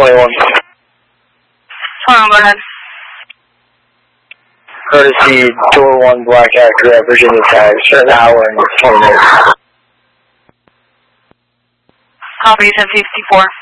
21. 21, go ahead. Courtesy, door 1, Black Acura, Virginia tags for an hour and 20 minutes. Copy, 1064.